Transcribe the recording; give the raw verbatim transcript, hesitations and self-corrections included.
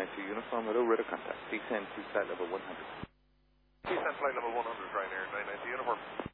nine two, uniform hello, radar contact. Descend to flight level one hundred. Descend flight level one hundred, Ryanair nine ninety, uniform.